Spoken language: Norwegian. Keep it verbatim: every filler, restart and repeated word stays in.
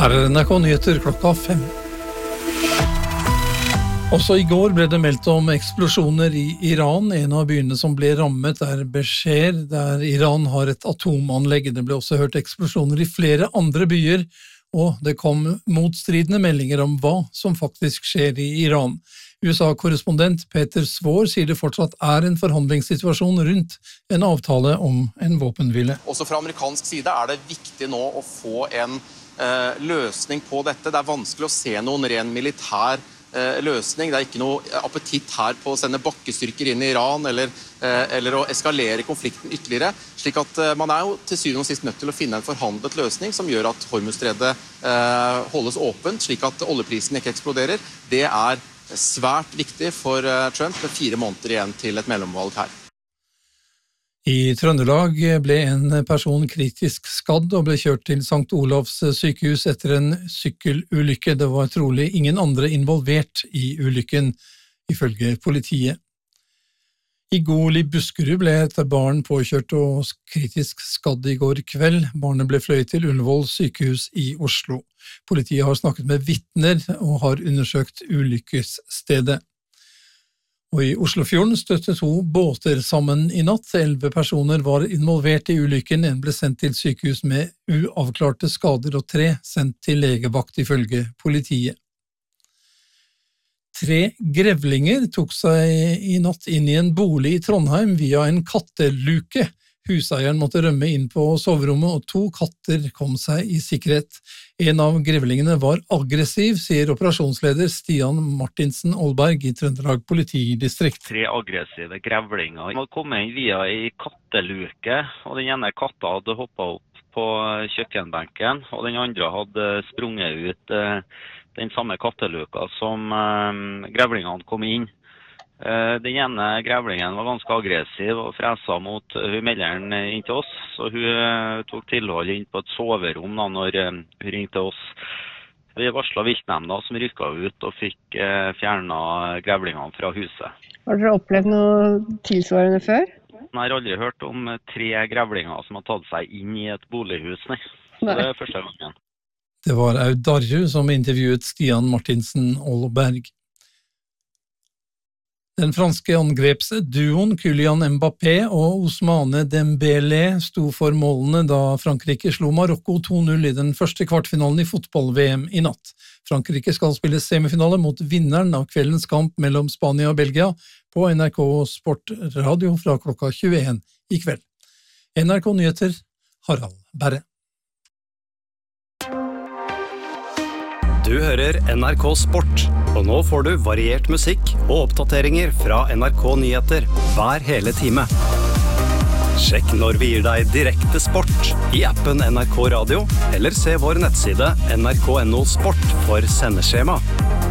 Her er N R K Nyheter klokka fem. Også i går ble det meldt om eksplosjoner i Iran. En av byene som ble rammet er Besher, der Iran har et atomanlegg. Det ble også hørt eksplosjoner i flere andre byer, og det kom motstridende meldinger om hva som faktisk skjer i Iran. U S A-korrespondent Peter Svår sier det fortsatt er en forhandlingssituasjon rundt en avtale om en våpenhvile. Også fra amerikansk side er det viktig nå å få en eh, løsning på dette. Det er vanskelig å se noen ren militær eh, løsning. Det er ikke noe appetitt her på å sende bakkestyrker inn i Iran eller, eh, eller å eskalere konflikten ytterligere. Slik at eh, man er jo til syvende og sist nødt til å finne en forhandlet løsning som gjør at Hormuzstredet eh, holdes åpent, slik at oljeprisen ikke eksploderer. Det er svært viktig for Trump med fire måneder igjen til et mellomvalg her. I Trøndelag ble en person kritisk skadd og ble kjørt til Sankt Olavs sykehus etter en sykkelulykke. Det var trolig ingen andre involvert i ulykken, ifølge politiet. I Gol i Buskerud ble et barn påkjørt og kritisk skadd i går kveld. Barnet ble fløyet til Ullevål sykehus i Oslo. Politiet har snakket med vitner og har undersøkt ulykkesstedet. Og i Oslofjorden støtte to båter sammen i natt. Elleve personer var involvert i ulykken. En ble sendt til sykehus med uavklarte skader og tre sendt til legevakt ifølge politiet. Tre grevlinger tok seg i natt inn i en bolig i Trondheim via en katteluke. Huseieren måtte rømme inn på soverommet, og to katter kom seg i sikkerhet. En av grevlingene var aggressiv, sier operasjonsleder Stian Martinsen Olberg i Trøndelag politidistrikt. Tre aggressive grevlinger hadde kommet inn via en katteluke, og den ene katta hadde hoppet opp på kjøkkenbenken, og den andre hadde sprunget ut den samme katteluka som grevlingene kom inn. Den ene grevlingen var ganske aggressiv og fresa mot hun melderen inn til oss, så hun tok tilhold inn på et soverom da når hun ringte oss. Vi varslet viltnemnda som rykket ut og fikk fjernet grevlingene fra huset. Har dere opplevd noe tilsvarende før? Jeg har aldri hørt om tre grevlinger som har tatt seg inn i et bolighus, nei. Så det er første gangen. Det var Aud Darju som intervjuet Stian Martinsen Olberg. Den franske angrepsduoen Kylian Mbappé og Ousmane Dembélé sto for målene da Frankrike slo Marokko to null i den første kvartfinalen i fotball-V M i natt. Frankrike skal spille semifinale mot vinneren av kveldens kamp mellom Spania og Belgia på N R K Sport Radio fra klokka tjueen i kveld. N R K Nyheter, Harald Berre. Du hører N R K Sport, og nå får du variert musikk og oppdateringer fra N R K Nyheter hver hele time. Sjekk når vi gir deg direkte sport i appen N R K Radio, eller se vår nettside N R K punktum no sport for sendeskjema.